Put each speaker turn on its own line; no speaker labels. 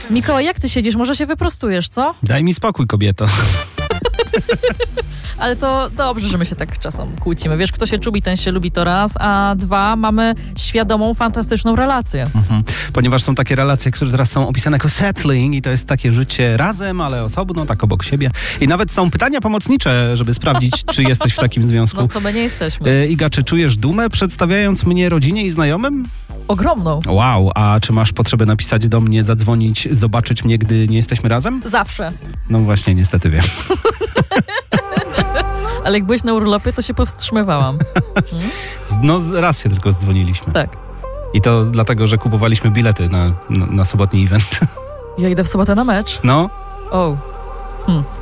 Mikołaj, jak ty siedzisz? Może się wyprostujesz, co?
Daj mi spokój, kobieto.
Ale to dobrze, że my się tak czasem kłócimy. Wiesz, kto się czubi, ten się lubi, to raz, a dwa, mamy świadomą, fantastyczną relację.
Ponieważ są takie relacje, które teraz są opisane jako settling i to jest takie życie razem, ale osobno, tak obok siebie. I nawet są pytania pomocnicze, żeby sprawdzić, czy jesteś w takim związku.
No to my nie jesteśmy.
Iga, czy czujesz dumę, przedstawiając mnie rodzinie i znajomym?
Ogromną.
Wow, a czy masz potrzebę napisać do mnie, zadzwonić, zobaczyć mnie, gdy nie jesteśmy razem?
Zawsze.
No właśnie, niestety wiem.
Ale jak byłeś na urlopie, to się powstrzymywałam.
No raz się tylko zdzwoniliśmy.
Tak.
I to dlatego, że kupowaliśmy bilety na sobotni event.
Ja idę w sobotę na mecz.
No.
O.